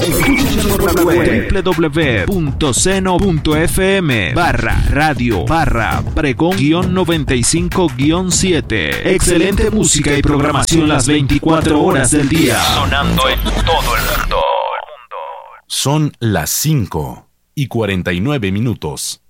Escúchanos por la web www.seno.fm/radio/pregón-95-7. Excelente música y programación las 24 horas del día. Sonando en todo el mundo. Son las 5:49.